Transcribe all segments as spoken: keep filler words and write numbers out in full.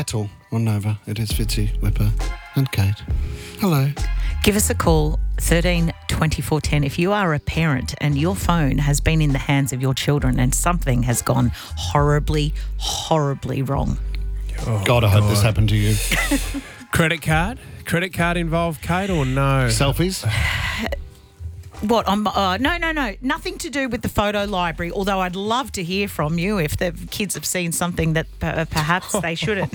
Seattle on Nova. It is Fitzy, Whipper and Kate. Hello. Give us a call, thirteen twenty-four ten. If you are a parent and your phone has been in the hands of your children and something has gone horribly, horribly wrong. Oh, God, I hope God. this happened to you. Credit card? Credit card involved, Kate, or no? Selfies? What? On, uh, no, no, no. Nothing to do with the photo library, although I'd love to hear from you if the kids have seen something that uh, perhaps they shouldn't.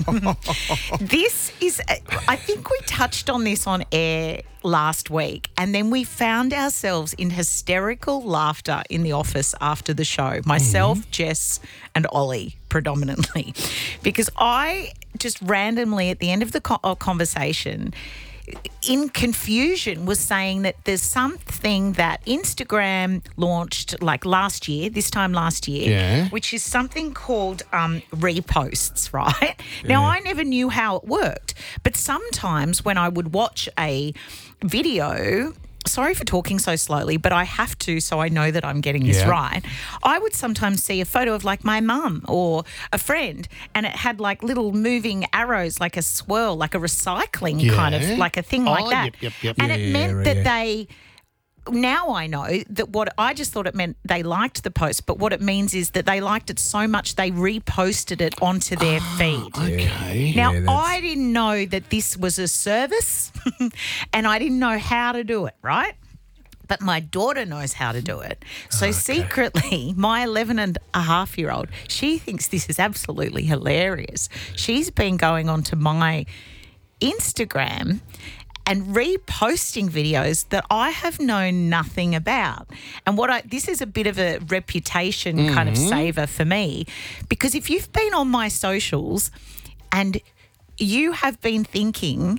This is, uh, I think we touched on this on air last week, and then we found ourselves in hysterical laughter in the office after the show. Myself, mm-hmm. Jess and Ollie predominantly, because I just randomly at the end of the co- conversation in confusion was saying that there's something that Instagram launched like last year, this time last year, yeah. which is something called um, reposts, right? Yeah. Now, I never knew how it worked, but sometimes when I would watch a video... Sorry for talking so slowly, but I have to so I know that I'm getting this yeah. right. I would sometimes see a photo of like my mum or a friend and it had like little moving arrows, like a swirl, like a recycling yeah. kind of, like a thing oh, like that. Yep, yep, yep. And yeah, it meant yeah, that yeah. they... Now I know that what I just thought it meant they liked the post, but what it means is that they liked it so much they reposted it onto their oh, feed. Okay. Now, yeah, I didn't know that this was a service and I didn't know how to do it, right? But my daughter knows how to do it. So okay. secretly, my eleven and a half year old, she thinks this is absolutely hilarious. She's been going onto my Instagram and reposting videos that I have known nothing about. And what I this is a bit of a reputation mm-hmm. kind of saver for me, because if you've been on my socials and you have been thinking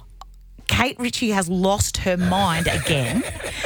Kate Ritchie has lost her mind again,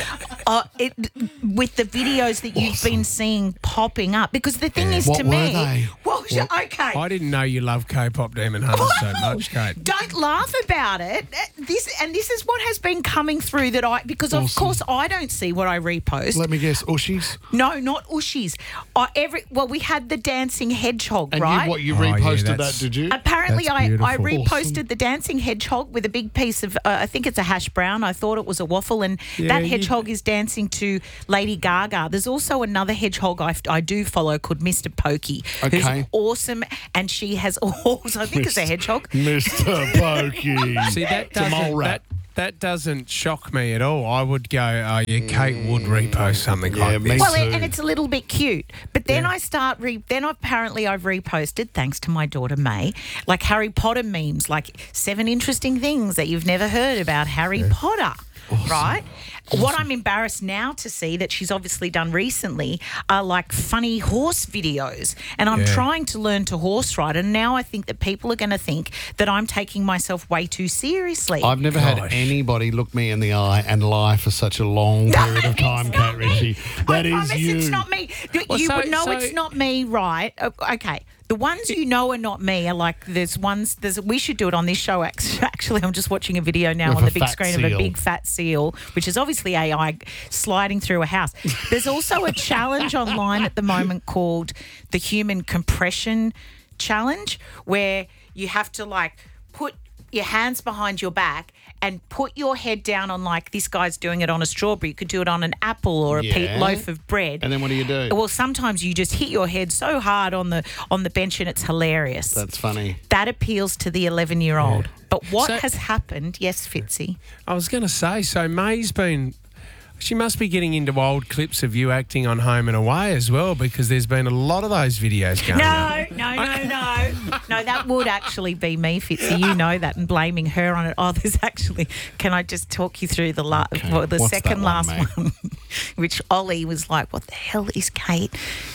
uh, it, with the videos that you've awesome. been seeing popping up. Because the thing yeah. is, what to were me, they? Well, well, okay. I didn't know you love K-pop Demon Hunters so much, Kate. Don't laugh about it. This and this is what has been coming through that I because awesome. of course I don't see what I repost. Let me guess, Ushies? No, not Ushies. I, every well, we had the dancing hedgehog, and right? You, what you oh, reposted yeah, that? Did you? Apparently, I, I reposted awesome. the dancing hedgehog with a big piece of. Uh, I think it's a hash brown. I thought it was a waffle, and yeah, that hedgehog you... is dancing to Lady Gaga. There's also another hedgehog I, I do follow called Mister Pokey, okay. who's awesome, and she has also I think it's a hedgehog. Mister Pokey. See, that it's a mole doesn't, rat. that, that doesn't shock me at all. I would go, oh, yeah, Kate would repost something yeah, like me this. Well, too. and it's a little bit cute. But then Yeah. I start, re- then apparently I've reposted, thanks to my daughter May, like Harry Potter memes, like seven interesting things that you've never heard about Harry Yeah. Potter. Awesome. Right? Awesome. What I'm embarrassed now to see that she's obviously done recently are like funny horse videos. And I'm Yeah. trying to learn to horse ride. And now I think that people are going to think that I'm taking myself way too seriously. I've never Gosh. had anybody look me in the eye and lie for such a long period of time, Kate Ritchie. That I is promise you. it's not me. You Well, so- would know so- it's not me, right? O- Okay. The ones you know are not me are like there's ones there's we should do it on this show. Actually, I'm just watching a video now With on a the big fat screen of seal. a big fat seal, which is obviously A I sliding through a house. There's also a challenge online at the moment called the Human Compression Challenge, where you have to like put your hands behind your back and put your head down on, like, this guy's doing it on a strawberry. You could do it on an apple or a Yeah. pe- loaf of bread. And then what do you do? Well, sometimes you just hit your head so hard on the on the bench and it's hilarious. That's funny. That appeals to the eleven-year-old. Yeah. But what So- has happened? Yes, Fitzy. I was going to say, so May's been... She must be getting into old clips of you acting on Home and Away as well, because there's been a lot of those videos going on. No, no, no, no. No, that would actually be me, Fitzy. You know that, and blaming her on it. Oh, there's actually... Can I just talk you through the la- Okay. well, the What's second that one, last mate? one, which Ollie was like, what the hell is Kate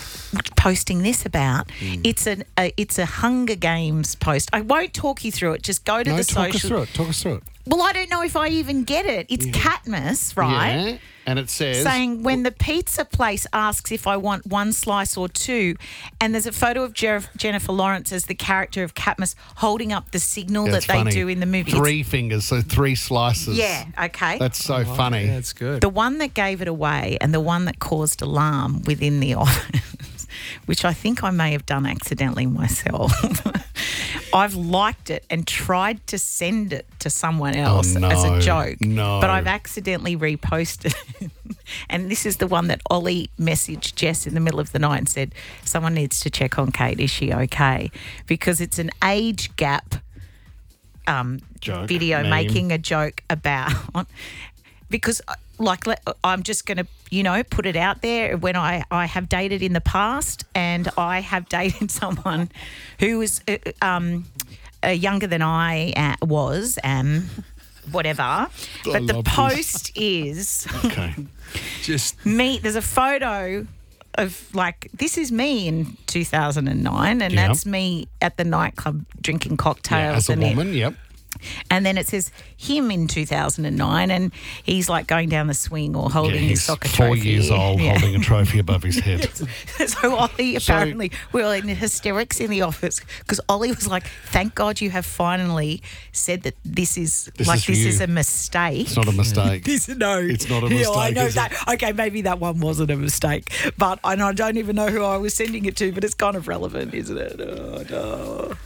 posting this about? Mm. It's an a, it's a Hunger Games post. I won't talk you through it. Just go to No, the talk social... us through it. Talk us through it. Well, I don't know if I even get it. It's Katniss, right? Yeah, and it says... Saying when the pizza place asks if I want one slice or two, and there's a photo of Jer- Jennifer Lawrence as the character of Katniss holding up the signal Yeah, that it's they funny. do in the movie. Three fingers, so three slices. It's, yeah, okay. That's so Oh, funny. Yeah, that's good. The one that gave it away and the one that caused alarm within the office, which I think I may have done accidentally myself. I've liked it and tried to send it to someone else no. as a joke. No. But I've accidentally reposted it. And this is the one that Ollie messaged Jess in the middle of the night and said, someone needs to check on Kate. Is she okay? Because it's an age gap um, Joke, video meme. making a joke about... Because, like, let- I'm just going to, you know, put it out there. When I, I have dated in the past and I have dated someone who was uh, um, uh, younger than I uh, was, um, whatever. But the love this. post is Okay. Just me. There's a photo of, like, this is me in two thousand nine, and Yeah. that's me at the nightclub drinking Yeah, cocktails. as a and it- woman, yep. and then it says him in two thousand nine, and he's like going down the swing or holding Yeah, his he's soccer four trophy. years old, Yeah. holding a trophy above his head. So Ollie, apparently, we were in hysterics in the office because Ollie was like, "Thank God you have finally said that this is This like is this you. is a mistake." It's not a mistake. This, no, It's not a Yeah, I mistake, know is it? that. Okay, maybe that one wasn't a mistake, but and I don't even know who I was sending it to. But it's kind of relevant, isn't it? Oh, no.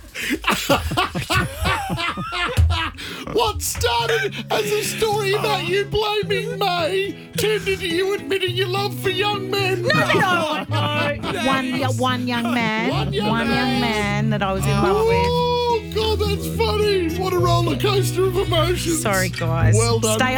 What started as a story about you blaming May turned into you admitting your love for young men. No, no, no. One, one young man, One young man. man that I was in love with. Oh, God, that's funny. What a roller coaster of emotions. Sorry, guys. Well done. Stay